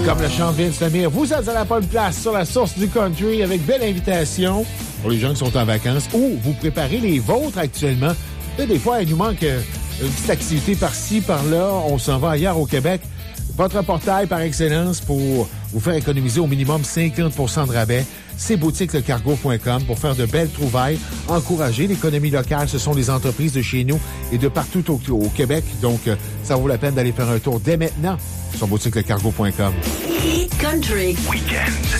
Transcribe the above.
Comme le chante Vince Lemire, vous êtes à la bonne place sur la source du country avec belle invitation pour les gens qui sont en vacances ou vous préparez les vôtres actuellement. Là, des fois, il nous manque une petite activité par-ci, par-là. On s'en va ailleurs au Québec. Votre portail par excellence pour vous faire économiser au minimum 50 % de rabais. C'est boutiquelecargo.com pour faire de belles trouvailles, encourager l'économie locale. Ce sont les entreprises de chez nous et de partout au Québec. Donc, ça vaut la peine d'aller faire un tour dès maintenant sur boutiquelecargo.com. Country Weekend.